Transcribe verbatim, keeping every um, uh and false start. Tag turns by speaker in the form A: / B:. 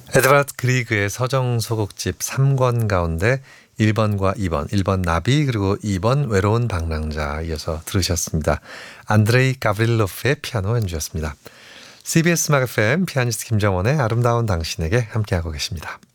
A: 에드와드 그리그의 서정 소곡집 삼 권 가운데 일 번과 이 번, 일 번 나비 그리고 이 번 외로운 방랑자 이어서 들으셨습니다. 안드레이 가브릴로프의 피아노 연주였습니다. 씨비에스 음악 에프엠 피아니스트 김정원의 아름다운 당신에게 함께하고 계십니다.